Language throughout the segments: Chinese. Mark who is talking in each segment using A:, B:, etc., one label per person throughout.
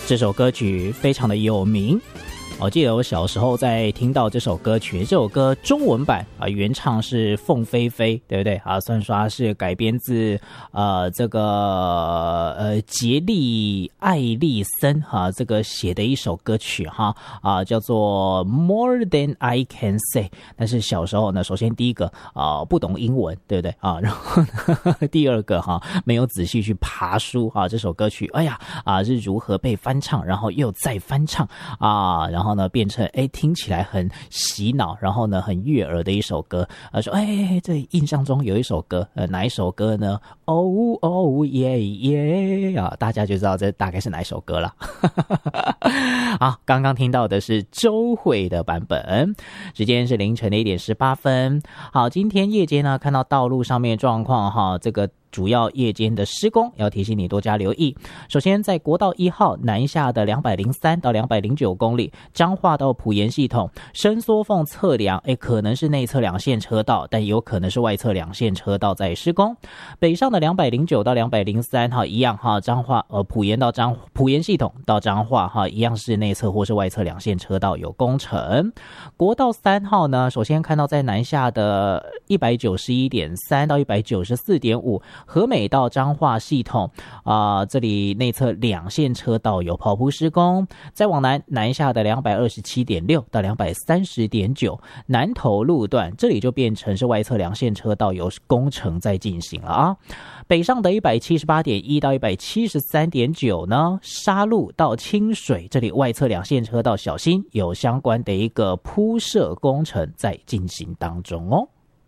A: 这首歌曲非常的有名。我记得我小时候在听到这首歌曲，这首歌中文版原唱是凤飞飞，对不对啊？虽然说它是改编自这个杰利艾利森这个写的一首歌曲叫做 More Than I Can Say。但是小时候呢，首先第一个不懂英文，对不对啊？然后呢第二个没有仔细去爬书这首歌曲是如何被翻唱，然后又再翻唱然后呢变成听起来很洗脑，然后呢很悦耳的一首歌说这印象中有一首歌哪一首歌呢？哦哦耶耶大家就知道这大概是哪一首歌了好，刚刚听到的是周蕙的版本。时间是凌晨的1点18分。好，今天夜间呢看到道路上面状况这个主要夜间的施工，要提醒你多加留意。首先在国道1号南下的203到209公里，彰化到埔盐系统伸缩缝测量可能是内侧两线车道，但也有可能是外侧两线车道在施工。北上的209到203一样彰化埔盐系统到彰化一样是内侧或是外侧两线车道有工程。国道3号呢，首先看到在南下的 191.3 到 194.5和美到彰化系统这里内侧两线车道有刨铺施工。再往南下的 227.6 到 230.9 南投路段，这里就变成是外侧两线车道有工程在进行了北上的 178.1 到 173.9 呢，沙鹿到清水，这里外侧两线车道小心有相关的一个铺设工程在进行当中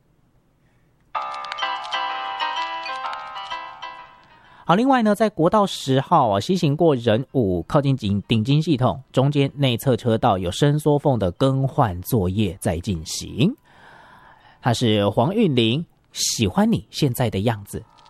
A: 好，另外呢，在国道10号西行过仁武，靠近顶金系统，中间内侧车道有伸缩缝的更换作业在进行。它是黄韵玲，喜欢你现在的样子。